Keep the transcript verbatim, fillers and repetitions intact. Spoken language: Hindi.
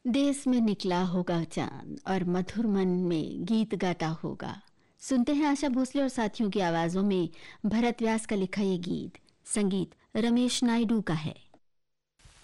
देश में निकला होगा चांद और मधुर मन में गीत गाता होगा। सुनते हैं आशा भोसले और साथियों की आवाजों में भरत व्यास का लिखा ये गीत। संगीत रमेश नायडू का है।